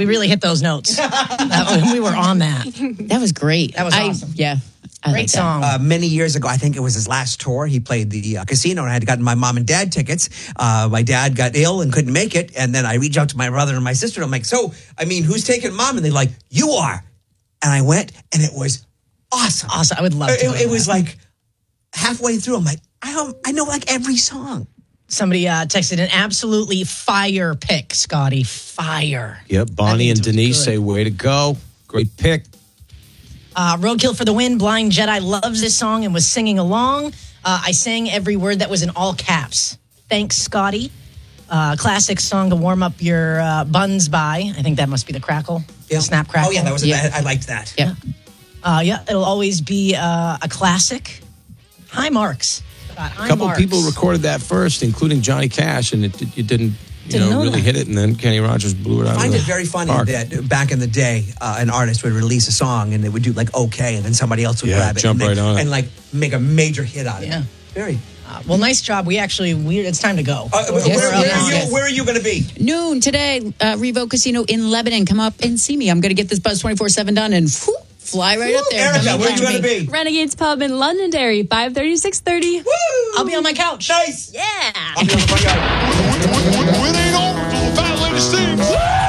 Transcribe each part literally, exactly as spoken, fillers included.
we really hit those notes. That, we were on that. That was great. That was I, awesome. Yeah. I Great like song. Uh, many years ago, I think it was his last tour, he played the uh, casino, and I had gotten my mom and dad tickets. Uh, my dad got ill and couldn't make it, and then I reached out to my brother and my sister, and I'm like, so, I mean, who's taking mom? And they're like, you are. And I went, and it was awesome. Awesome. I would love to. It, it was like halfway through, I'm like, I, don't, I know like every song. Somebody uh, texted an absolutely fire pick, Scotty. Fire. Yep, Bonnie and Denise say, way to go. Great pick. Uh, Roadkill for the win. Blind Jedi loves this song and was singing along. Uh, I sang every word that was in all caps. Thanks, Scotty. Uh, classic song to warm up your uh, buns by. I think that must be the Crackle. Yeah. The Snap Crackle. Oh, yeah, that was. Yeah. A, I liked that. Yeah. Uh, yeah, it'll always be uh, a classic. High marks. A couple marks. people recorded that first, including Johnny Cash, and it, it didn't, you Didn't know, know really that. hit it. And then Kenny Rogers blew it out. I find of it the very funny park. that back in the day, uh, an artist would release a song and they would do like okay, and then somebody else would Yeah, grab it, jump and, right then, on it. and like make a major hit out of Yeah. it. Very. Uh, well, nice job. We actually, we, it's time to go. Uh, where, Yes, where, where yes, are you? yes. Where are you going to be? Noon today, uh, Revo Casino in Lebanon. Come up and see me. I'm going to get this Buzz twenty-four seven done and whoo, fly right up there. Erica, where are you going to be? Renegades Pub in Londonderry, five thirty, six thirty. Woo! I'll be on my couch. Nice. Yeah. I'll be on the front yard. It ain't over till the fat lady sings.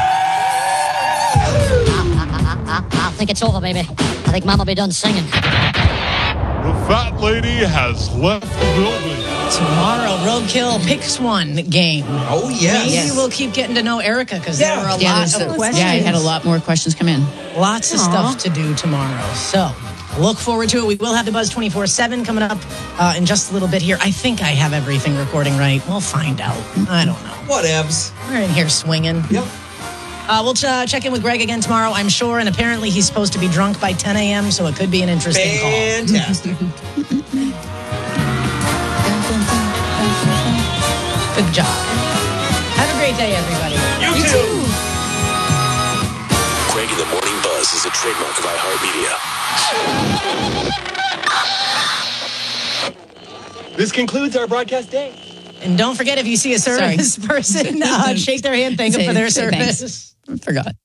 I think it's over, baby. I think Mama be done singing. The fat lady has left the building. Tomorrow, Roadkill picks one game. Oh yes. Maybe Yes. we'll keep getting to know Erica because Yeah. there were a Yeah, lot there's of a- questions. yeah, I had a lot more questions come in. Lots of stuff to do tomorrow. So look forward to it. We will have the Buzz twenty-four seven coming up uh, in just a little bit here. I think I have everything recording right. We'll find out. I don't know. Whatevs. We're in here swinging. Yep. Uh, we'll ch- check in with Greg again tomorrow, I'm sure. And apparently he's supposed to be drunk by ten a.m., so it could be an interesting call. Fantastic. Good job. Have a great day, everybody. You too. Greg in the Morning Buzz is a trademark of iHeartMedia. This concludes our broadcast day. And don't forget, if you see a service person, uh, shake their hand, thank them Say- for their say service. thanks. I forgot.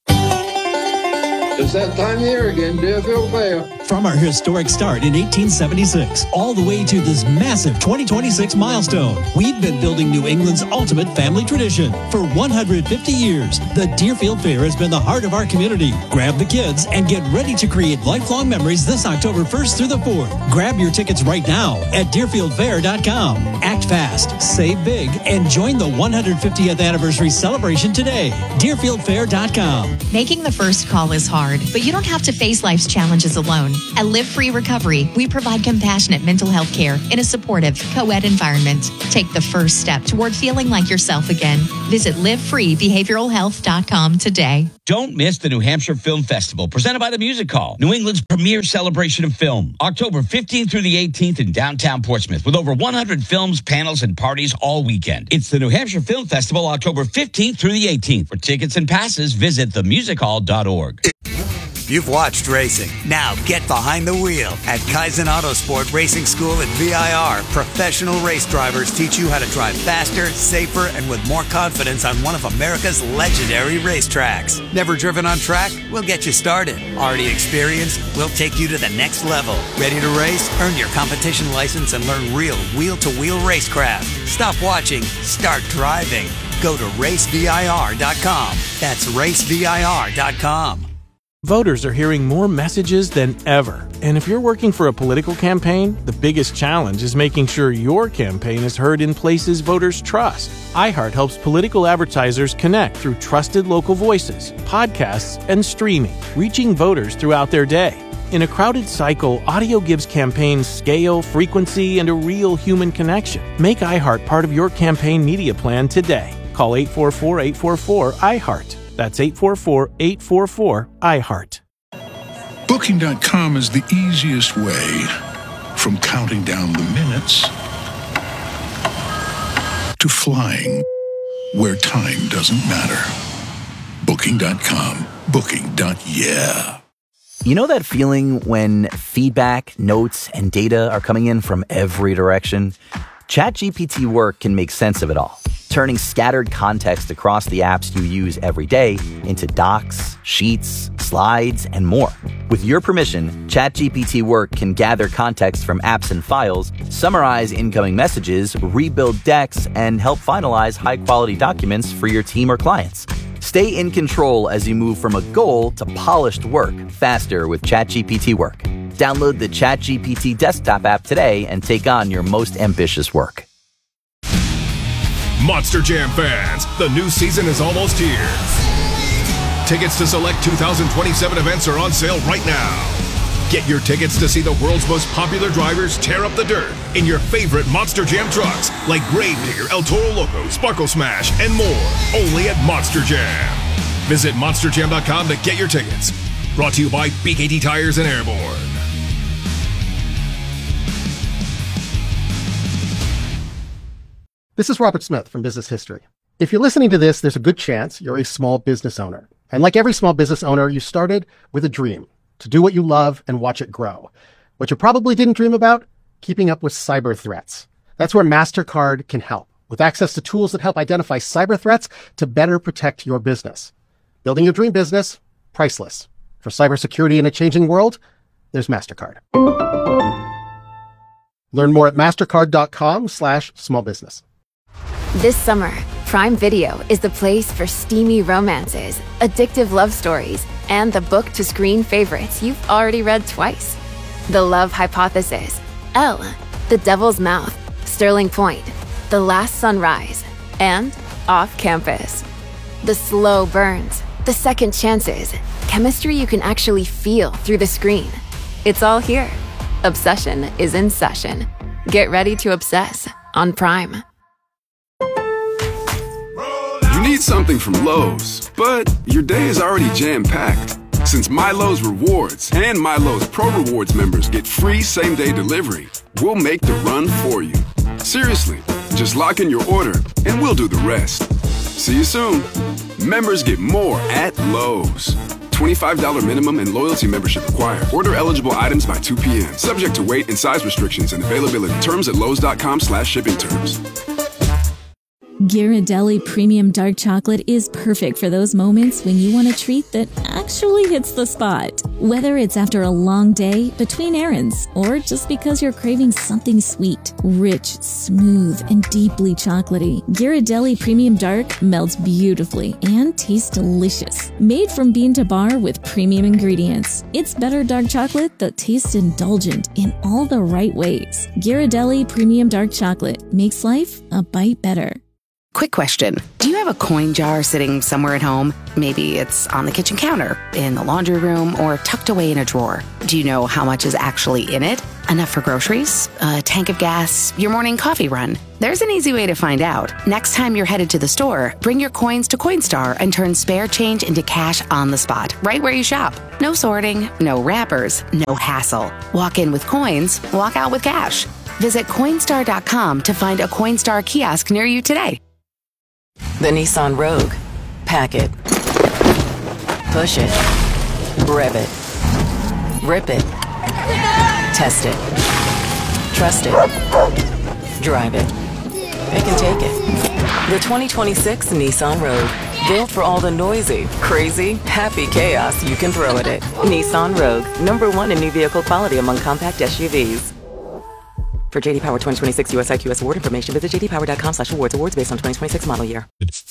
It's that time of year again, Deerfield Fair. From our historic start in eighteen seventy-six, all the way to this massive twenty twenty-six milestone, we've been building New England's ultimate family tradition. For one hundred fifty years, the Deerfield Fair has been the heart of our community. Grab the kids and get ready to create lifelong memories this October first through the fourth. Grab your tickets right now at deerfield fair dot com. Act fast, save big, and join the one hundred fiftieth anniversary celebration today. deerfield fair dot com. Making the first call is hard, but you don't have to face life's challenges alone. At Live Free Recovery, we provide compassionate mental health care in a supportive, co-ed environment. Take the first step toward feeling like yourself again. Visit live free behavioral health dot com today. Don't miss the New Hampshire Film Festival, presented by the Music Hall, New England's premier celebration of film. October fifteenth through the eighteenth in downtown Portsmouth, with over one hundred films, panels, and parties all weekend. It's the New Hampshire Film Festival, October fifteenth through the eighteenth. For tickets and passes, visit the music hall dot org. You've watched racing. Now get behind the wheel. At Kaizen Autosport Racing School at V I R, professional race drivers teach you how to drive faster, safer, and with more confidence on one of America's legendary racetracks. Never driven on track? We'll get you started. Already experienced? We'll take you to the next level. Ready to race? Earn your competition license and learn real wheel-to-wheel racecraft. Stop watching. Start driving. Go to race V I R dot com. That's race V I R dot com. Voters are hearing more messages than ever. And if you're working for a political campaign, the biggest challenge is making sure your campaign is heard in places voters trust. iHeart helps political advertisers connect through trusted local voices, podcasts, and streaming, reaching voters throughout their day. In a crowded cycle, audio gives campaigns scale, frequency, and a real human connection. Make iHeart part of your campaign media plan today. Call eight four four, eight four four, iHeart. That's eight four four, eight four four, iHeart. Booking dot com is the easiest way from counting down the minutes to flying where time doesn't matter. Booking dot com. Booking. Yeah. You know that feeling when feedback, notes, and data are coming in from every direction? ChatGPT Work can make sense of it all. turning scattered context across the apps you use every day into docs, sheets, slides, and more. With your permission, ChatGPT Work can gather context from apps and files, summarize incoming messages, rebuild decks, and help finalize high-quality documents for your team or clients. Stay in control as you move from a goal to polished work faster with ChatGPT Work. Download the ChatGPT desktop app today and take on your most ambitious work. Monster Jam fans, the new season is almost here. Tickets to select two thousand twenty-seven events are on sale right now. Get your tickets to see the world's most popular drivers tear up the dirt in your favorite Monster Jam trucks like Gravedigger, El Toro Loco, Sparkle Smash, and more. Only at Monster Jam. Visit monster jam dot com to get your tickets. Brought to you by B K T Tires and Airborne. This is Robert Smith from Business History. If you're listening to this, there's a good chance you're a small business owner. And like every small business owner, you started with a dream to do what you love and watch it grow. What you probably didn't dream about? Keeping up with cyber threats. That's where MasterCard can help, with access to tools that help identify cyber threats to better protect your business. Building your dream business, priceless. For cybersecurity in a changing world, there's MasterCard. Learn more at mastercard.com slash small business. This summer, Prime Video is the place for steamy romances, addictive love stories, and the book-to-screen favorites you've already read twice. The Love Hypothesis, Elle, The Devil's Mouth, Sterling Point, The Last Sunrise, and Off Campus. The slow burns, the second chances, chemistry you can actually feel through the screen. It's all here. Obsession is in session. Get ready to obsess on Prime. You need something from Lowe's, but your day is already jam-packed. Since MyLowe's Rewards and MyLowe's Pro Rewards members get free same-day delivery, we'll make the run for you. Seriously, just lock in your order and we'll do the rest. See you soon. Members get more at Lowe's. twenty-five dollars minimum and loyalty membership required. Order eligible items by two p.m. Subject to weight and size restrictions and availability. Terms at lowes.com slash shipping terms. Ghirardelli Premium Dark Chocolate is perfect for those moments when you want a treat that actually hits the spot. Whether it's after a long day, between errands, or just because you're craving something sweet, rich, smooth, and deeply chocolatey, Ghirardelli Premium Dark melts beautifully and tastes delicious. Made from bean to bar with premium ingredients, it's better dark chocolate that tastes indulgent in all the right ways. Ghirardelli Premium Dark Chocolate makes life a bite better. Quick question. Do you have a coin jar sitting somewhere at home? Maybe it's on the kitchen counter, in the laundry room, or tucked away in a drawer. Do you know how much is actually in it? Enough for groceries? A tank of gas? Your morning coffee run? There's an easy way to find out. Next time you're headed to the store, bring your coins to Coinstar and turn spare change into cash on the spot, right where you shop. No sorting, no wrappers, no hassle. Walk in with coins, walk out with cash. Visit Coinstar dot com to find a Coinstar kiosk near you today. The Nissan Rogue. Pack it. Push it. Rev it. Rip it. Test it. Trust it. Drive it. Pick and take it. The twenty twenty-six Nissan Rogue. Built for all the noisy, crazy, happy chaos you can throw at it. Nissan Rogue. Number one in new vehicle quality among compact S U Vs. For J D Power twenty twenty-six U S I Q S award information, visit j d power dot com slash awards. Awards based on twenty twenty-six model year.